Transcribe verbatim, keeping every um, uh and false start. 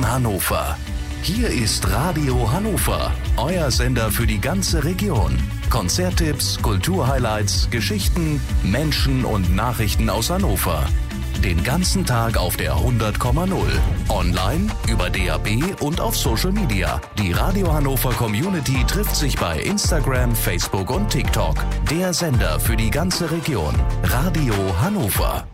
Region Hannover. Hier ist Radio Hannover, euer Sender für die ganze Region. Konzerttipps, Kulturhighlights, Geschichten, Menschen und Nachrichten aus Hannover. Den ganzen Tag auf der hundert Komma null. Online, über D A B und auf Social Media. Die Radio Hannover Community trifft sich bei Instagram, Facebook und TikTok. Der Sender für die ganze Region. Radio Hannover.